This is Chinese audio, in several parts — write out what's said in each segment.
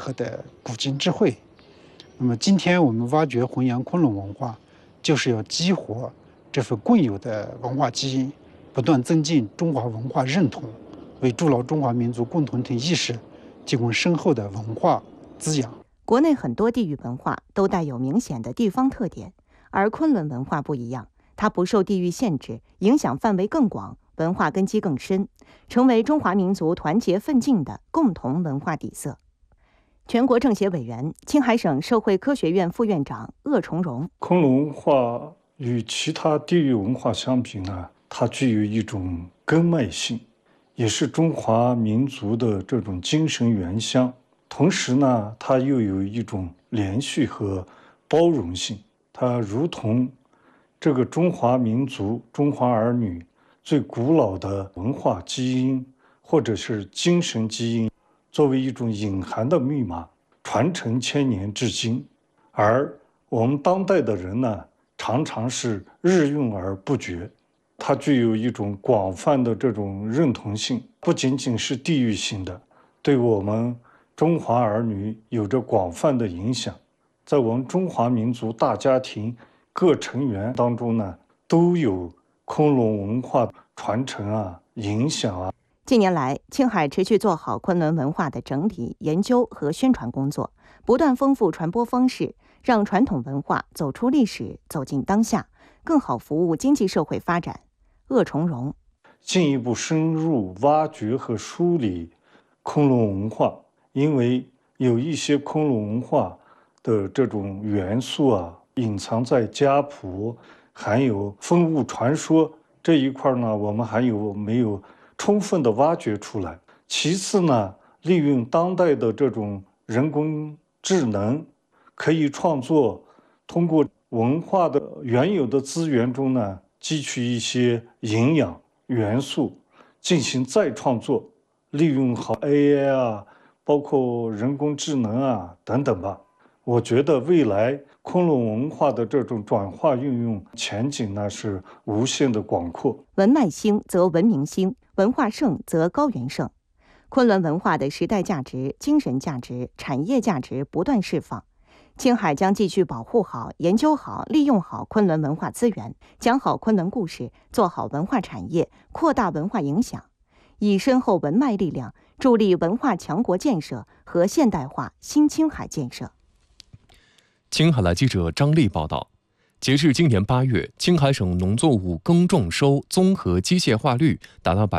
合的古今智慧。那么今天我们挖掘弘扬昆仑文化，就是要激活这份共有的文化基因，不断增进中华文化认同，为筑牢中华民族共同体意识提供深厚的文化滋养。 国内很多地域文化都带有明显的地方特点，而昆仑文化不一样，它不受地域限制，影响范围更广，文化根基更深，成为中华民族团结奋进的共同文化底色。全国政协委员、青海省社会科学院副院长鄂崇荣： 昆仑文化与其他地域文化相比呢，它具有一种根脉性，也是中华民族的这种精神原乡。同时呢，它又有一种连续和包容性，它如同这个中华民族、中华儿女最古老的文化基因或者是精神基因，作为一种隐含的密码，传承千年至今。而我们当代的人呢，常常是日用而不觉，它具有一种广泛的这种认同性，不仅仅是地域性的，对我们中华儿女有着广泛的影响。在我们中华民族大家庭各成员当中呢，都有昆仑文化传承啊、影响啊。 近年来，青海持续做好昆仑文化的整理、研究和宣传工作，不断丰富传播方式，让传统文化走出历史，走进当下，更好服务经济社会发展。鄂崇荣： 进一步深入挖掘和梳理昆仑文化，因为有一些昆仑文化的这种元素啊，隐藏在家谱，还有风物传说这一块呢，我们还没有充分的挖掘出来。其次呢，利用当代的这种人工智能，可以创作，通过文化的原有的资源中呢，汲取一些营养元素，进行再创作，利用好 AI 啊，包括人工智能啊等等吧。我觉得未来昆仑文化的这种转化运用前景呢是无限的广阔。 文脉兴则文明兴，文化盛则高原盛。昆仑文化的时代价值、精神价值、产业价值不断释放。青海将继续保护好、研究好、利用好昆仑文化资源，讲好昆仑故事，做好文化产业，扩大文化影响，以深厚文脉力量助力文化强国建设和现代化新青海建设。 青海来记者张丽报道，截至今年8月，青海省农作物耕种收综合机械化率达到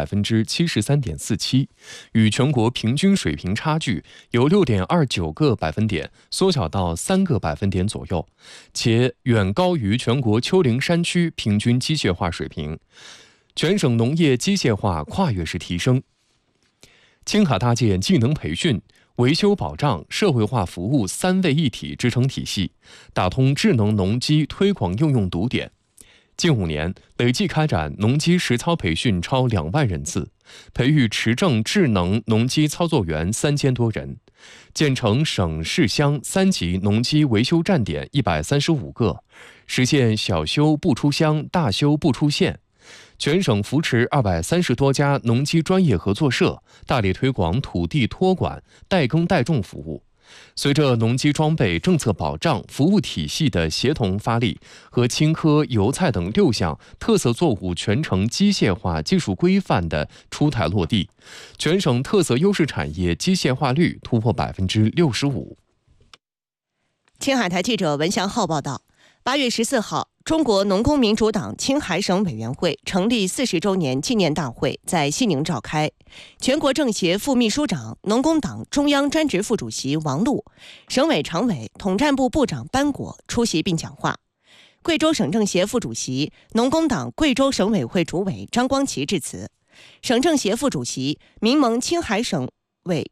73.47%，与全国平均水平差距由6.29个百分点缩小到3个百分点左右，且远高于全国丘陵山区平均机械化水平。全省农业机械化跨越式提升。青海搭建技能培训、维修保障、社会化服务3位一体支撑体系，打通智能农机推广应用堵点。近5年，累计开展农机实操培训超2万人次，培育持证智能农机操作员3000多人，建成省市乡3级农机维修站点135个，实现小修不出乡、大修不出县。全省扶持230多家农机专业合作社，大力推广土地托管、代耕代种服务。随着农机装备政策保障服务体系的协同发力和青稞、油菜等6项特色作物全程机械化技术规范的出台落地，全省特色优势产业机械化率突破65%。 青海台记者文祥浩报道，8月14号，中国农工民主党青海省委员会成立40周年纪念大会在西宁召开，全国政协副秘书长、农工党中央专职副主席王璐、省委常委、统战部部长班果出席并讲话。贵州省政协副主席、农工党贵州省委会主委张光奇致辞，省政协副主席、民盟青海省委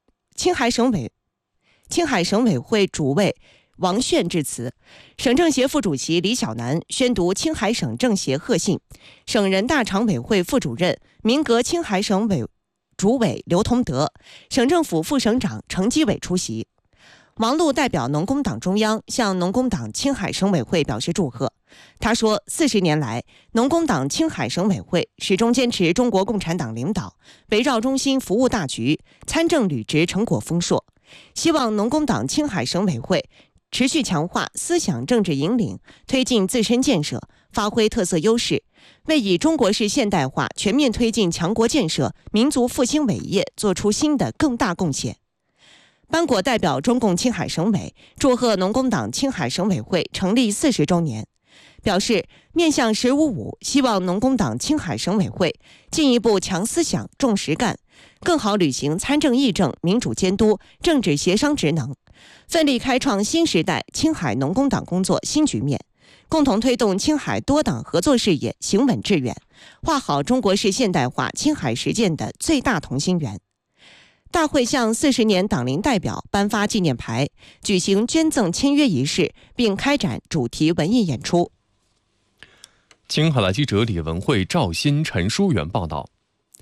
会主委王炫致辞，省政协副主席李小南宣读青海省政协贺信，省人大常委会副主任、民革青海省委主委刘同德，省政府副省长程基伟出席。王璐代表农工党中央向农工党青海省委会表示祝贺。他说，40年来，农工党青海省委会始终坚持中国共产党领导，围绕中心服务大局，参政履职成果丰硕。 希望农工党青海省委会持续强化思想政治引领，推进自身建设，发挥特色优势，为以中国式现代化全面推进强国建设、民族复兴伟业做出新的更大贡献。班果代表中共青海省委祝贺农工党青海省委会成立40周年，表示面向“15·5”，希望农工党青海省委会进一步强思想、重实干，更好履行参政议政、民主监督、政治协商职能，奋力开创新时代青海农工党工作新局面，共同推动青海多党合作事业行稳致远，画好中国式现代化青海实践的最大同心圆。大会向40年党龄代表颁发纪念牌，举行捐赠签约仪式，并开展主题文艺演出。 青海来记者李文慧、赵鑫、陈淑媛报道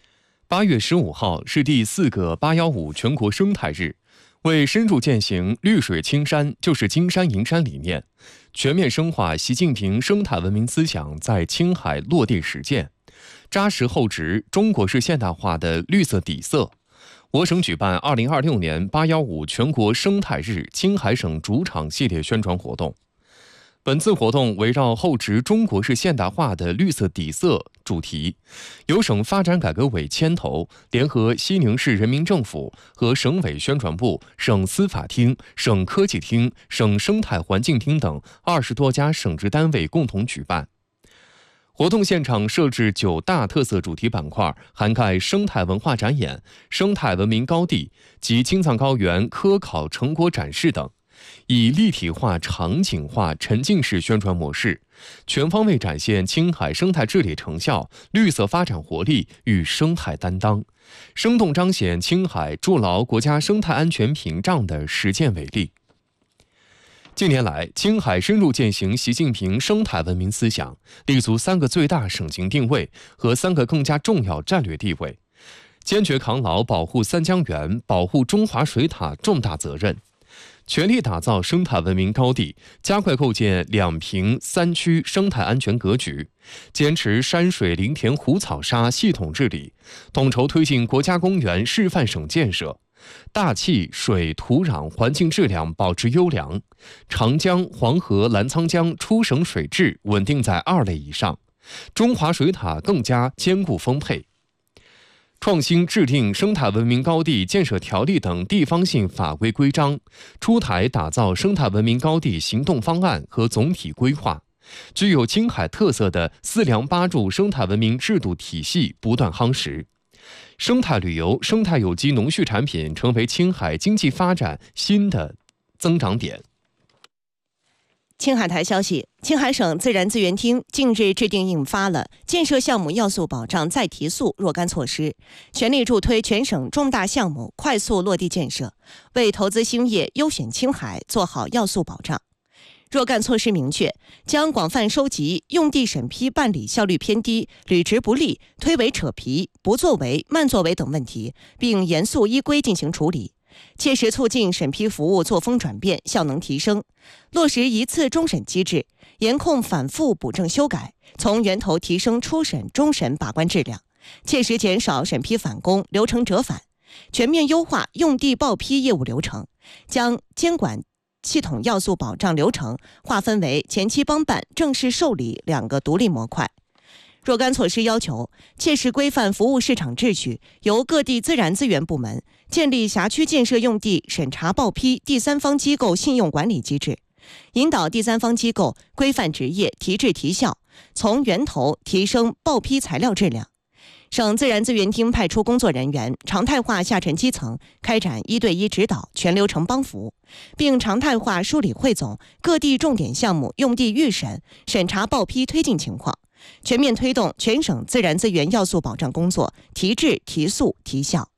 ：8月15号是第4个815全国生态日，为深入践行绿水青山就是金山银山理念，全面深化习近平生态文明思想在青海落地实践，扎实厚植中国式现代化的绿色底色。我省举办2026年815全国生态日青海省主场系列宣传活动。本次活动围绕厚植中国式现代化的绿色底色主题，由省发展改革委牵头，联合西宁市人民政府和省委宣传部、省司法厅、省科技厅、省生态环境厅等20多家省直单位共同举办。活动现场设置9大特色主题板块，涵盖生态文化展演、生态文明高地及青藏高原科考成果展示等，以立体化、场景化、沉浸式宣传模式，全方位展现青海生态治理成效、绿色发展活力与生态担当，生动彰显青海筑牢国家生态安全屏障的实践伟力。近年来，青海深入践行习近平生态文明思想，立足3个最大省情定位和3个更加重要战略地位，坚决扛牢保护3江源、保护中华水塔重大责任，全力打造生态文明高地，加快构建2平3区生态安全格局，坚持山水林田湖草沙系统治理，统筹推进国家公园示范省建设，大气、水、土壤环境质量保持优良，长江、黄河、澜沧江出省水质稳定在2类以上，中华水塔更加坚固丰沛。创新制定生态文明高地建设条例等地方性法规规章，出台打造生态文明高地行动方案和总体规划，具有青海特色的4梁8柱生态文明制度体系不断夯实。生态旅游、生态有机农畜产品成为青海经济发展新的增长点。 青海台消息，青海省自然资源厅近日制定印发了建设项目要素保障再提速若干措施，全力助推全省重大项目快速落地建设，为投资兴业优选青海做好要素保障。若干措施明确，将广泛收集用地审批办理效率偏低、履职不力、推诿扯皮、不作为、慢作为等问题，并严肃依规进行处理，切实促进审批服务作风转变、效能提升，落实一次终审机制，严控反复补正修改，从源头提升初审、终审把关质量，切实减少审批返工、流程折返，全面优化用地报批业务流程，将监管系统要素保障流程划分为前期帮办、正式受理2个独立模块。若干措施要求切实规范服务市场秩序，由各地自然资源部门建立辖区建设用地审查报批第三方机构信用管理机制，引导第三方机构规范执业、提质提效，从源头提升报批材料质量。省自然资源厅派出工作人员常态化下沉基层，开展1对1指导、全流程帮扶，并常态化梳理汇总各地重点项目用地预审、审查报批推进情况，全面推动全省自然资源要素保障工作提质、提速、提效。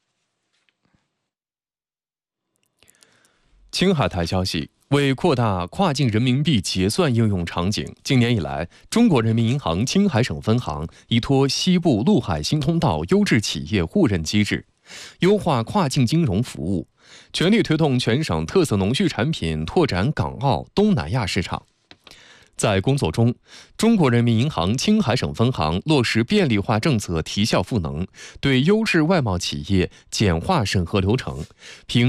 青海台消息，为扩大跨境人民币结算应用场景，今年以来，中国人民银行青海省分行依托西部陆海新通道优质企业互认机制，优化跨境金融服务，全力推动全省特色农畜产品拓展港澳、东南亚市场。在工作中，中国人民银行青海省分行落实便利化政策提效赋能，对优质外贸企业简化审核流程，凭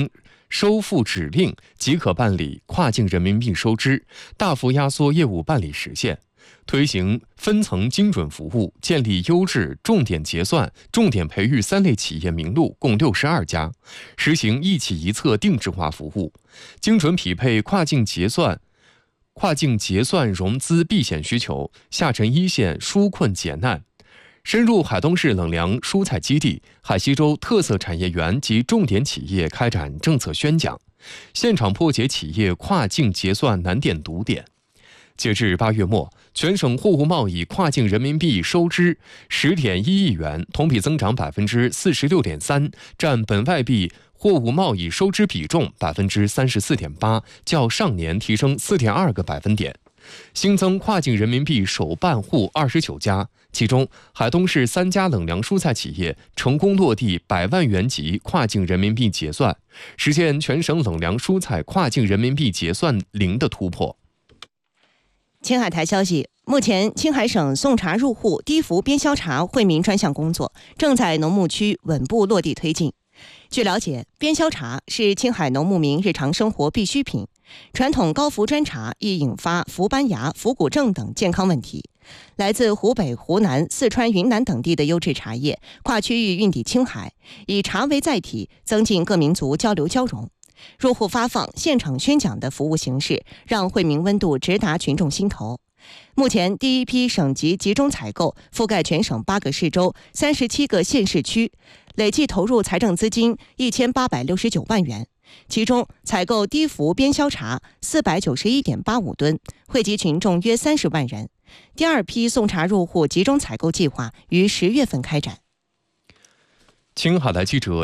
收付指令即可办理跨境人民币收支，大幅压缩业务办理时限。推行分层精准服务，建立优质重点结算、重点培育3类企业名录共62家，实行一企一策定制化服务，精准匹配跨境结算融资避险需求，下沉一线纾困解难。深入海东市冷粮蔬菜基地、海西州特色产业园及重点企业开展政策宣讲，现场破解企业跨境结算难点堵点。截至8月末，全省货物贸易跨境人民币收支10.1亿元，同比增长46.3%，占本外币货物贸易收支比重34.8%，较上年提升4.2个百分点。新增跨境人民币首办户29家，其中海东市3家冷粮蔬菜企业成功落地100万元级跨境人民币结算，实现全省冷粮蔬菜跨境人民币结算零的突破。 青海台消息，目前青海省送茶入户低伏边销茶惠民专项工作正在农牧区稳步落地推进。据了解，边销茶是青海农牧民日常生活必需品，传统高伏砖茶易引发伏斑芽、伏骨症等健康问题。来自湖北、湖南、四川、云南等地的优质茶叶跨区域运抵青海，以茶为载体，增进各民族交流交融。入户发放、现场宣讲的服务形式，让惠民温度直达群众心头。目前，第一批省级集中采购覆盖全省8个市州、37个县市区，累计投入财政资金1869万元。其中，采购低伏边销茶491.85吨，惠及群众约30万人。第二批送茶入户集中采购计划于10月份开展。 青海台记者